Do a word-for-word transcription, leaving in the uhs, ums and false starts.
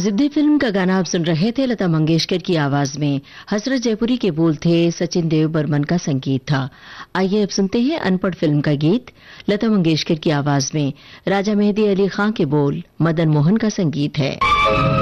जिद्दी फिल्म का गाना आप सुन रहे थे लता मंगेशकर की आवाज में। हसरत जयपुरी के बोल थे, सचिन देव बर्मन का संगीत था। आइए अब सुनते हैं अनपढ़ फिल्म का गीत लता मंगेशकर की आवाज में। राजा मेहदी अली खां के बोल, मदन मोहन का संगीत है।